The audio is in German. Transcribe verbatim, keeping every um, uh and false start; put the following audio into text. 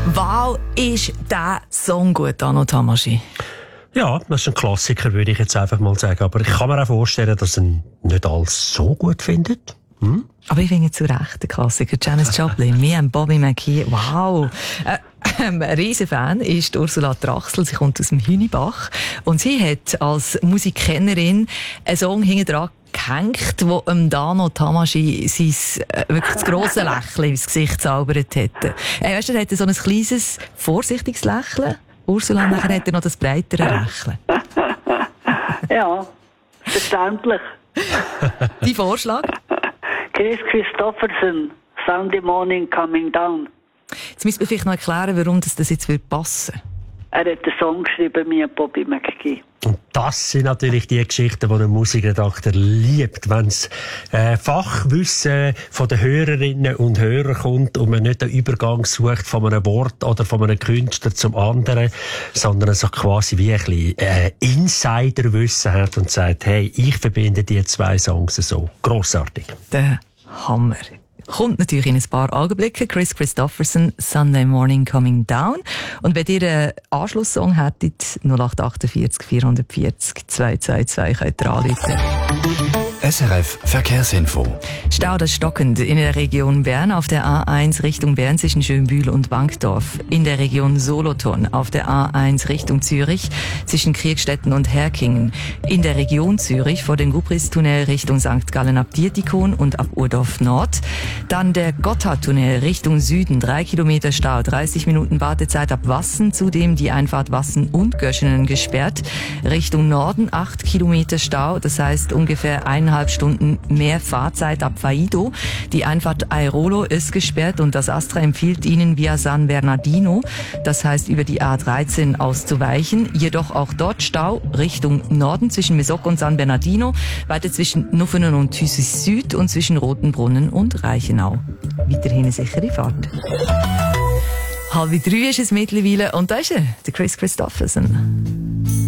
Wow, ist der Song gut, Arno Tamaschi? Ja, das ist ein Klassiker, würde ich jetzt einfach mal sagen. Aber ich kann mir auch vorstellen, dass ihn nicht alles so gut findet. Hm? Aber ich finde zu Recht der Klassiker. Janis Joplin, mir und Bobby McGee. Wow. Äh, ein riesen Fan ist Ursula Trachsel. Sie kommt aus dem Hünibach. Und sie hat als Musikkennerin einen Song hinten dran gehängt, wo dem Arno Tamaschi sein äh, wirklich das grosse Lächeln ins Gesicht zaubert hätte. Äh, weißt du, er hatte so ein kleines, vorsichtiges Lächeln. Ursula, nachher hat er noch das breitere Lächeln. Ja, verständlich. Dein Vorschlag? Chris Christofferson, Sunday Morning Coming Down. Jetzt müssen wir vielleicht noch erklären, warum das, das jetzt passen würde. Er hat einen Song geschrieben, mir Bobby McGee. Und das sind natürlich die Geschichten, die der Musikredakteur liebt, wenn es äh, Fachwissen von den Hörerinnen und Hörern kommt und man nicht den Übergang sucht von einem Wort oder von einem Künstler zum anderen, sondern so quasi wie ein bisschen äh, Insiderwissen hat und sagt, hey, ich verbinde die zwei Songs so. Grossartig. Der Hammer. Kommt natürlich in ein paar Augenblicken. Chris Christofferson, Sunday Morning Coming Down. Und wenn ihr einen Anschlusssong hättet, null acht achtundvierzig vierhundertvierzig zweihundertzweiundzwanzig könnt ihr anrufen. S R F Verkehrsinfo. Stau das stockend in der Region Bern auf der A eins Richtung Bern zwischen Schönbühl und Bankdorf. In der Region Solothurn auf der A eins Richtung Zürich zwischen Kriegstetten und Herkingen. In der Region Zürich vor dem Gubristunnel Richtung Sankt Gallen ab Dietikon und ab Urdorf Nord. Dann der Gotthardtunnel Richtung Süden, drei Kilometer Stau, dreißig Minuten Wartezeit ab Wassen, zudem die Einfahrt Wassen und Göschenen gesperrt. Richtung Norden acht Kilometer Stau, das heißt ungefähr eineinhalb Stunden mehr Fahrzeit ab Faido. Die Einfahrt Airolo ist gesperrt und das Astra empfiehlt Ihnen via San Bernardino, das heißt über die A dreizehn auszuweichen. Jedoch auch dort Stau Richtung Norden zwischen Mesok und San Bernardino, weiter zwischen Nuffenen und Thüsis Süd und zwischen Rotenbrunnen und Reichenau. Weiterhin eine sichere Fahrt. Halb drei ist es mittlerweile und da ist er, der Chris Christofferson.